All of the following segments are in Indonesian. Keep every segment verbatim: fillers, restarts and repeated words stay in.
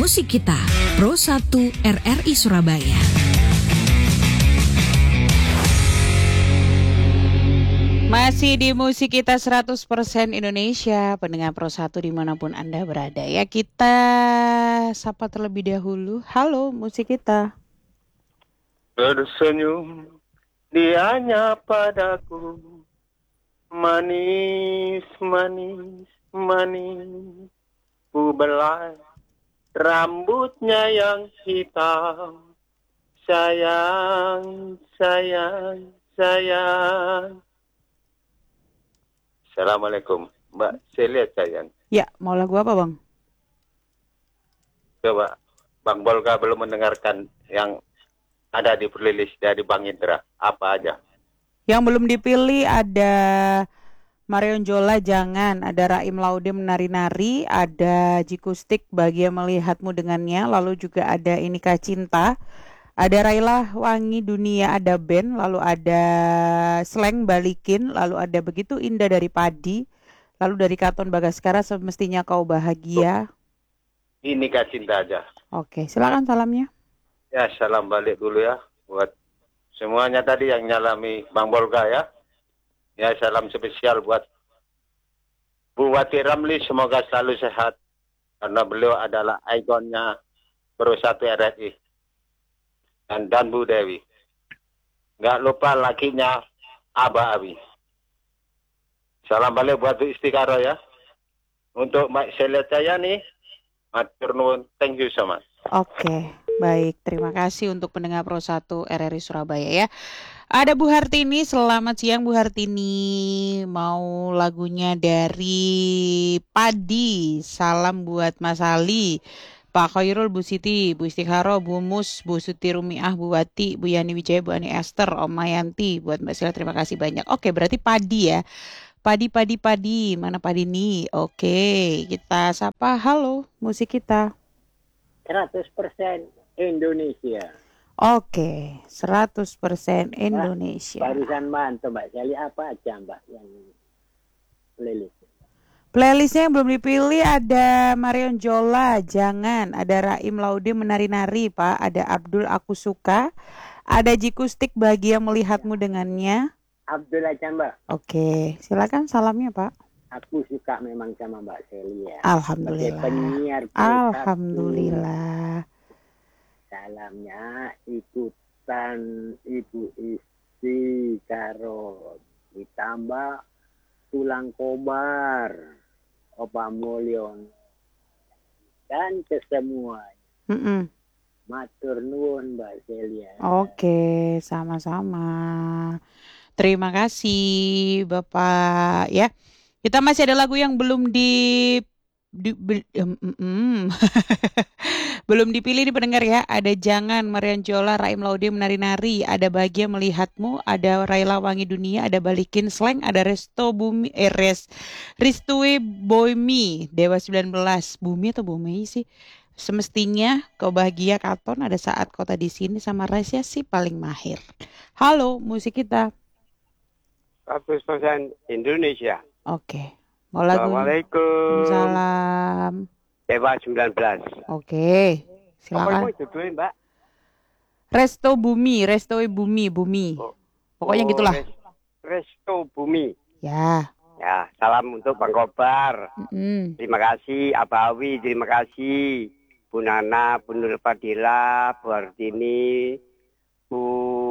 Musik Kita, Pro satu R R I Surabaya. Masih di Musik Kita seratus persen Indonesia, pendengar Pro satu dimanapun Anda berada. Ya, kita sapa terlebih dahulu. Halo Musik Kita. Tersenyum dianya padaku, manis, manis, manis. Ku belai rambutnya yang hitam, sayang, sayang, sayang. Assalamualaikum, Mbak Celia sayang. Ya, mau lagu apa Bang? Coba, Bang Bolga belum mendengarkan yang ada di playlist dari Bang Indra. Apa aja? Yang belum dipilih ada Marion Jola Jangan, ada Raim Laude Menari-Nari, ada Jikustik Bahagia Melihatmu Dengannya, lalu juga ada Inikah Cinta, ada Raila Wangi Dunia, ada band, lalu ada Slang Balikin, lalu ada Begitu Indah dari Padi, lalu dari Katon Bagaskara Semestinya Kau Bahagia. Inikah Cinta aja. Oke, silakan salamnya. Ya, salam balik dulu ya buat semuanya tadi yang nyalami Bang Bolga ya. Ya, salam spesial buat Bu Wati Ramli, semoga selalu sehat karena beliau adalah ikonnya Pro satu R R I. Dan, dan Bu Dewi. Nggak lupa lakinya Aba Abi. Salam balik buat Bu Istikharah ya. Untuk Mbak Celia Cayani, matur nuwun, thank you so much. Oke, baik. Terima kasih untuk pendengar Pro satu R R I Surabaya ya. Ada Bu Hartini, selamat siang Bu Hartini. Mau lagunya dari Padi. Salam buat Mas Ali, Pak Khairul, Bu Siti, Bu Istikharah, Bu Mus, Bu Suti Rumiah, Bu Wati, Bu Yani Wijaya, Bu Ani Esther, Om Mayanti. Buat Mbak Sila terima kasih banyak. Oke, berarti Padi ya. Padi, Padi, Padi. Mana Padi nih? Oke, kita sapa. Halo, Musik Kita. seratus persen Indonesia. Oke, seratus persen Indonesia. Nah, barusan mantap Mbak Sally, apa aja Mbak yang playlist? Playlistnya yang belum dipilih ada Marion Jola, Jangan, ada Raim Laude Menari-Nari Pak, ada Abdul Aku Suka, ada Jikustik Bahagia Melihatmu Dengannya. Abdul aja Mbak. Oke, silakan salamnya Pak. Aku suka memang sama Mbak Sally ya. Alhamdulillah. Penyiar Alhamdulillah. Salamnya ikutan Ibu Isti karo ditambah tulang kobar Opa Mulyon dan kesemuanya. Mm-mm. Matur nuwun Mbak Celia. Oke, sama-sama. Terima kasih Bapak ya. Kita masih ada lagu yang belum di, di be, um, um, belum dipilih nih pendengar ya. Ada Jangan, Marion Jola, Raim Laude Menari-Nari, ada Bahagia Melihatmu, ada Raila Wangi Dunia, ada Balikin Slang, ada Resto Bumi, eh Res, Ristue Boymi, Dewa sembilan belas, Bumi atau Bumi sih? Semestinya Kau Bahagia, Katon, ada Saat Kota di Sini, sama Rahasia sih paling mahir. Halo, Musik Kita. seratus persen Indonesia. Oke. Mau lagu? Assalamualaikum. Salam. Dewa sembilan belas. Oke. Silakan. Apa itu judulnya, Mbak? Resto Bumi, Resto Bumi, Bumi. Oh. Pokoknya oh, gitulah. Res, Resto Bumi. Ya. Ya, salam untuk Bang Kobar. Mm. Terima kasih Abawi, terima kasih Bu Nana, Bu Nur Fadila, Bu Hartini, Bu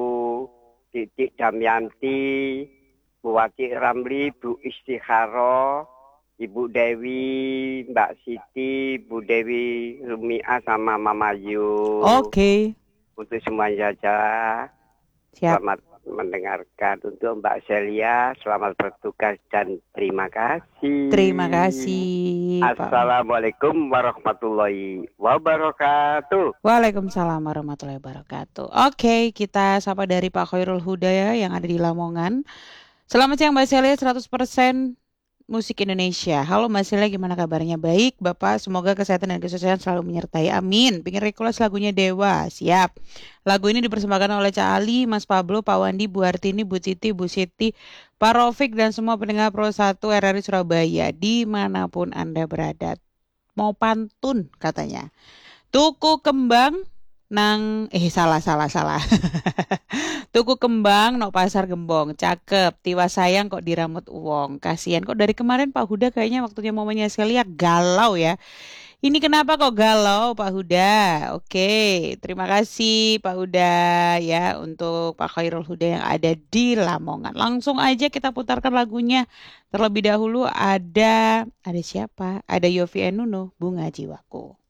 Titik Damyanti, Bu Wati Ramli, Bu Istikharah, Ibu Dewi, Mbak Siti, Bu Dewi Rumiah sama Mama Yu. Oke. Okay. Untuk semuanya saja. Siap. Selamat mendengarkan. Untuk Mbak Celia, selamat bertugas dan terima kasih. Terima kasih. Assalamualaikum warahmatullahi wabarakatuh. Waalaikumsalam warahmatullahi wabarakatuh. Oke, kita sapa dari Pak Khairul Huda ya, yang ada di Lamongan. Selamat siang Mbak Celia, seratus persen Musik Indonesia. Halo Mbak Celia, gimana kabarnya? Baik Bapak, semoga kesehatan dan kesuksesan selalu menyertai, amin. Pengen request lagunya Dewa, siap. Lagu ini dipersembahkan oleh Cak Ali, Mas Pablo, Pak Wandi, Bu Hartini, Bu Siti, Bu Siti, Pak Rofik, dan semua pendengar Pro satu R R I Surabaya dimanapun Anda berada. Mau pantun katanya. Tuku kembang nang eh salah salah salah. Tuku kembang no pasar gembong. Cakep. Tiwa sayang kok diramut uwong. Kasihan kok dari kemarin Pak Huda kayaknya waktunya momennya sekali ya galau ya. Ini kenapa kok galau Pak Huda? Oke, terima kasih Pak Huda ya untuk Pak Khairul Huda yang ada di Lamongan. Langsung aja kita putarkan lagunya. Terlebih dahulu ada ada siapa? Ada Yofi Enuno, Bunga Jiwaku.